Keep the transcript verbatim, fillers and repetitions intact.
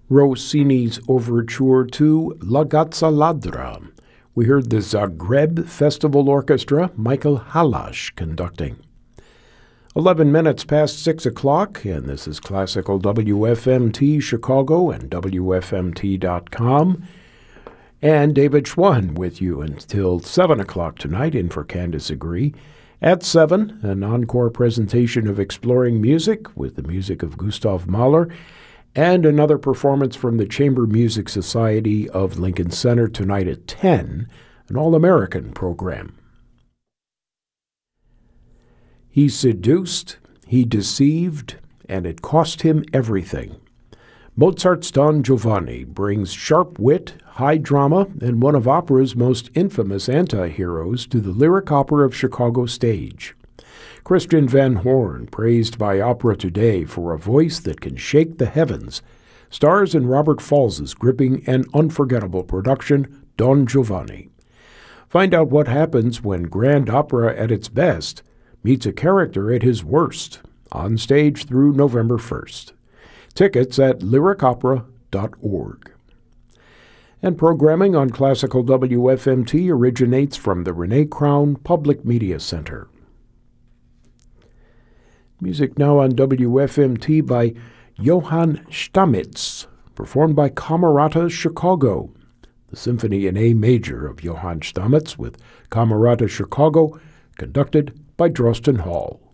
Rossini's overture to La Gazza Ladra. We heard the Zagreb Festival Orchestra, Michael Halash, conducting. Eleven minutes past six o'clock, and this is Classical W F M T Chicago and W F M T dot com. And David Schwann with you until seven o'clock tonight in for Candace Agree. At seven, an encore presentation of Exploring Music with the music of Gustav Mahler, and another performance from the Chamber Music Society of Lincoln Center tonight at ten, an All-American program. He seduced, he deceived, and it cost him everything. Mozart's Don Giovanni brings sharp wit, high drama, and one of opera's most infamous anti-heroes to the Lyric Opera of Chicago stage. Christian Van Horn, praised by Opera Today for a voice that can shake the heavens, stars in Robert Falls's gripping and unforgettable production, Don Giovanni. Find out what happens when grand opera at its best meets a character at his worst, on stage through November first. Tickets at lyric opera dot org. And programming on Classical W F M T originates from the Renee Crown Public Media Center. Music now on W F M T by Johann Stamitz, performed by Camerata Chicago. The Symphony in A Major of Johann Stamitz with Camerata Chicago, conducted by Drosten Hall.